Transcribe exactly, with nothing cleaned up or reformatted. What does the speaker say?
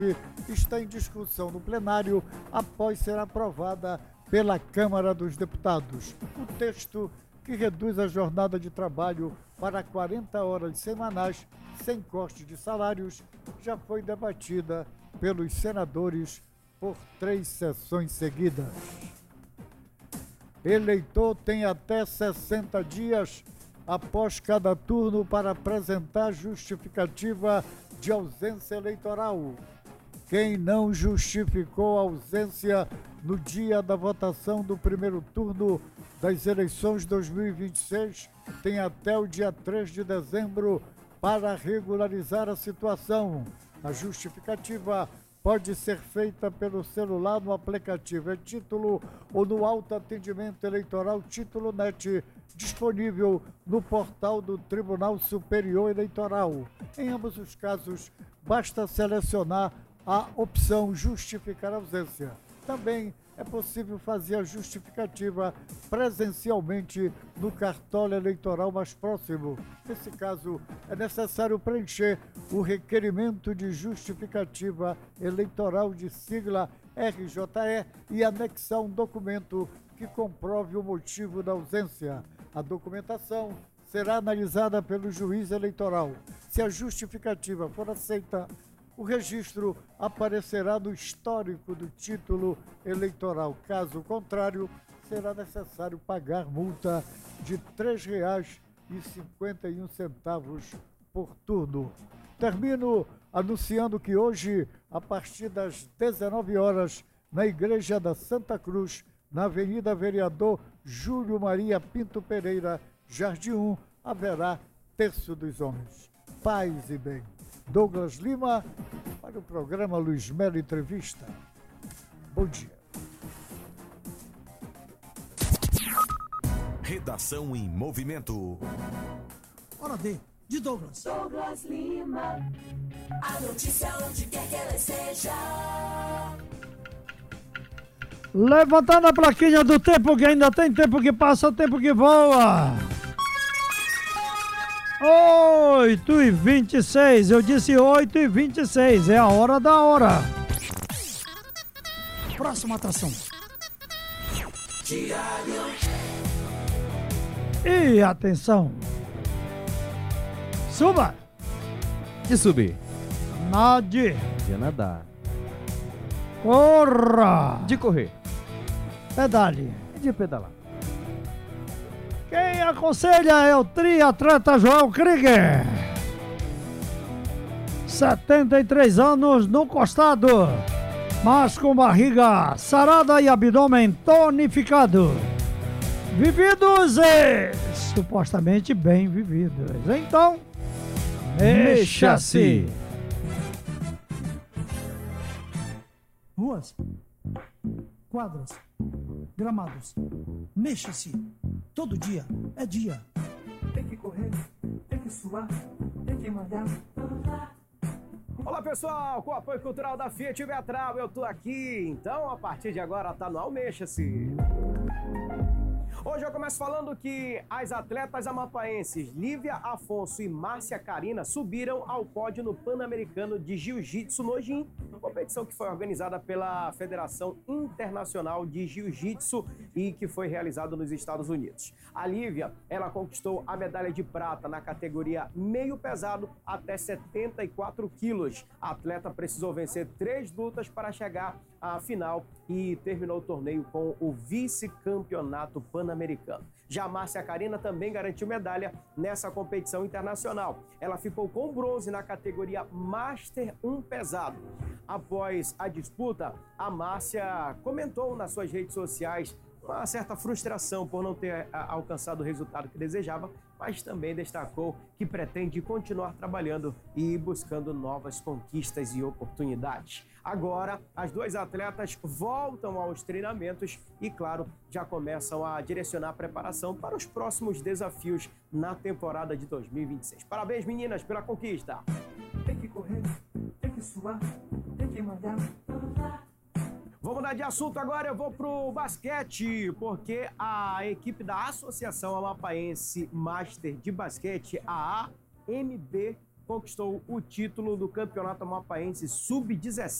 está em discussão no plenário após ser aprovada pela Câmara dos Deputados. O texto, que reduz a jornada de trabalho para quarenta horas semanais, sem corte de salários, já foi debatida pelos senadores por três sessões seguidas. Eleitor tem até sessenta dias após cada turno para apresentar justificativa de ausência eleitoral. Quem não justificou a ausência no dia da votação do primeiro turno das eleições dois mil e vinte e seis tem até o dia três de dezembro para regularizar a situação. A justificativa pode ser feita pelo celular no aplicativo E-Título ou no autoatendimento eleitoral Título Net, disponível no portal do Tribunal Superior Eleitoral. Em ambos os casos, basta selecionar a opção justificar ausência. Também é possível fazer a justificativa presencialmente no cartório eleitoral mais próximo. Nesse caso, é necessário preencher o requerimento de justificativa eleitoral de sigla R J E e anexar um documento que comprove o motivo da ausência. A documentação será analisada pelo juiz eleitoral. Se a justificativa for aceita, o registro aparecerá no histórico do título eleitoral. Caso contrário, será necessário pagar multa de três reais e cinquenta e um centavos por turno. Termino anunciando que hoje, a partir das dezenove horas, na Igreja da Santa Cruz, na Avenida Vereador Júlio Maria Pinto Pereira, Jardim um, haverá Terço dos Homens. Paz e bem. Douglas Lima, para o programa Luiz Melo Entrevista. Bom dia. Redação em movimento. Hora D, de Douglas. Douglas Lima, a notícia onde quer que ela esteja. Levantando a plaquinha do tempo, que ainda tem tempo que passa, tempo que voa. oito e vinte e seis, eu disse oito e vinte e seis, é a hora da hora. Próxima atração. Diário. E atenção. Suba. De subir. Nade. De nadar. Corra. De correr. Pedale. De pedalar. Quem aconselha é o triatleta Joel Krieger. setenta e três anos no costado, mas com barriga sarada e abdômen tonificado. Vividos e supostamente bem vividos. Então, mexa-se. Ruas, quadras, gramados, mexa-se. Todo dia é dia. Tem que correr, tem que suar, tem que malhar. Olá pessoal, com o apoio cultural da Fiat Vetral, eu tô aqui. Então, a partir de agora, tá no Almexa-se. Hoje eu começo falando que as atletas amapaenses Lívia Afonso e Márcia Carina subiram ao pódio no Pan-Americano de Jiu-Jitsu no Jim, competição que foi organizada pela Federação Internacional de Jiu-Jitsu e que foi realizada nos Estados Unidos. A Lívia, ela conquistou a medalha de prata na categoria meio pesado até setenta e quatro quilos. A atleta precisou vencer três lutas para chegar à final e terminou o torneio com o vice-campeonato pan-americano. Já a Márcia Carina também garantiu medalha nessa competição internacional. Ela ficou com bronze na categoria Master um pesado. Após a disputa, a Márcia comentou nas suas redes sociais uma certa frustração por não ter a, alcançado o resultado que desejava, mas também destacou que pretende continuar trabalhando e buscando novas conquistas e oportunidades. Agora, as duas atletas voltam aos treinamentos e, claro, já começam a direcionar a preparação para os próximos desafios na temporada de dois mil e vinte e seis. Parabéns, meninas, pela conquista! Tem que correr, tem que suar, tem que malhar. Vamos mudar de assunto agora, eu vou pro basquete, porque a equipe da Associação Amapaense Master de Basquete, a A M B conquistou o título do Campeonato Amapaense sub dezessete.